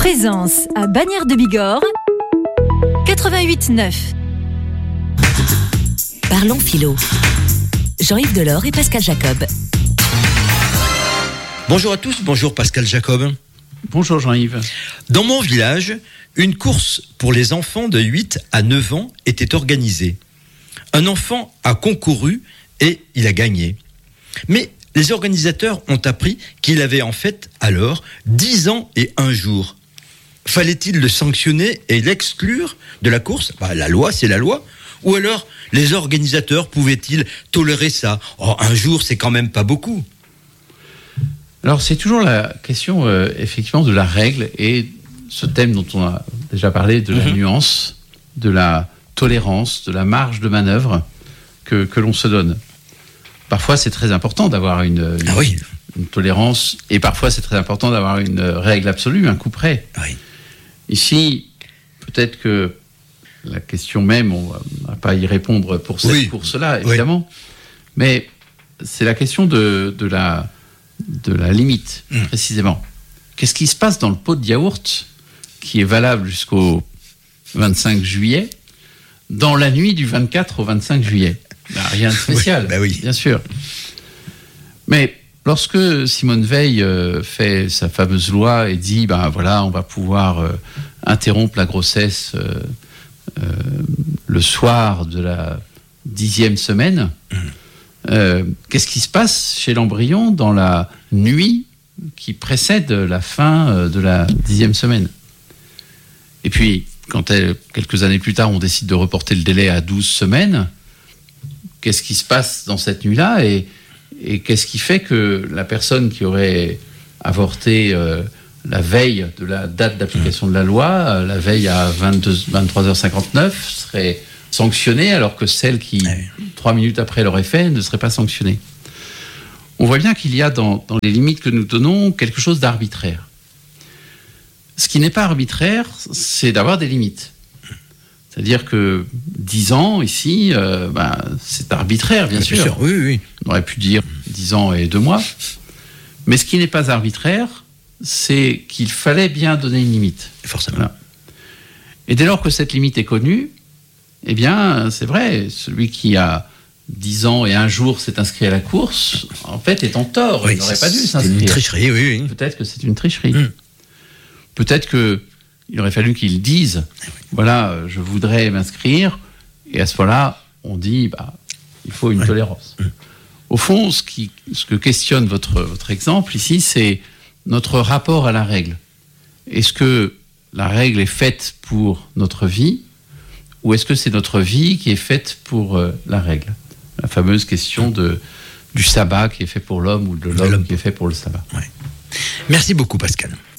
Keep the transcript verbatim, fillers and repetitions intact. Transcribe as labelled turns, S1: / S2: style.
S1: Présence à Bagnères de Bigorre, quatre-vingt-huit neuf.
S2: Parlons philo. Jean-Yves Delors et Pascal Jacob.
S3: Bonjour à tous, bonjour Pascal Jacob.
S4: Bonjour Jean-Yves.
S3: Dans mon village, une course pour les enfants de huit à neuf ans était organisée. Un enfant a concouru et il a gagné. Mais les organisateurs ont appris qu'il avait en fait alors dix ans et un jour. Fallait-il le sanctionner et l'exclure de la course ? Bah, la loi, c'est la loi. Ou alors, les organisateurs pouvaient-ils tolérer ça ? Oh, un jour, c'est quand même pas beaucoup.
S4: Alors, c'est toujours la question, euh, effectivement, de la règle et ce thème dont on a déjà parlé, de la mmh. nuance, de la tolérance, de la marge de manœuvre que, que l'on se donne. Parfois, c'est très important d'avoir une, une,
S3: ah oui.
S4: une tolérance et parfois, c'est très important d'avoir une règle absolue, un coup près.
S3: Oui.
S4: Ici, peut-être que la question même, on ne va pas y répondre pour cette
S3: oui.
S4: course-là, évidemment, oui. mais c'est la question de, de, la, de la limite, mmh. précisément. Qu'est-ce qui se passe dans le pot de yaourt qui est valable jusqu'au vingt-cinq juillet, dans la nuit du vingt-quatre au vingt-cinq juillet ? Ben, rien de spécial,
S3: oui, bah oui.
S4: bien sûr. Mais lorsque Simone Veil euh, fait sa fameuse loi et dit, ben voilà, on va pouvoir euh, interrompre la grossesse euh, euh, le soir de la dixième semaine, mmh. euh, qu'est-ce qui se passe chez l'embryon dans la nuit qui précède la fin euh, de la dixième semaine ? Et puis, quand elle, quelques années plus tard, on décide de reporter le délai à douze semaines, qu'est-ce qui se passe dans cette nuit-là et, et qu'est-ce qui fait que la personne qui aurait avorté euh, la veille de la date d'application de la loi, euh, la veille à vingt-deux, vingt-trois heures cinquante-neuf, serait sanctionnée alors que celle qui, trois minutes après l'aurait fait, ne serait pas sanctionnée. On voit bien qu'il y a dans, dans les limites que nous donnons quelque chose d'arbitraire. Ce qui n'est pas arbitraire, c'est d'avoir des limites. C'est-à-dire que dix ans, ici, euh, ben, c'est arbitraire, bien, bien sûr. sûr.
S3: Oui, oui.
S4: On aurait pu dire dix ans et deux mois. Mais ce qui n'est pas arbitraire, c'est qu'il fallait bien donner une limite.
S3: Forcément.
S4: Voilà. Et dès lors que cette limite est connue, eh bien, c'est vrai, celui qui a dix ans et un jour s'est inscrit à la course, en fait, est en tort.
S3: Oui,
S4: il n'aurait pas dû s'inscrire.
S3: C'est une tricherie, oui, oui.
S4: Peut-être que c'est une tricherie.
S3: Mmh.
S4: Peut-être que il aurait fallu qu'ils disent, voilà, je voudrais m'inscrire, et à ce moment-là, on dit, bah, il faut une ouais. tolérance. Au fond, ce, qui, ce que questionne votre, votre exemple ici, c'est notre rapport à la règle. Est-ce que la règle est faite pour notre vie, ou est-ce que c'est notre vie qui est faite pour euh, la règle ? La fameuse question de, du sabbat qui est fait pour l'homme, ou de l'homme, l'homme qui est fait pour le sabbat.
S3: Ouais. Merci beaucoup, Pascal.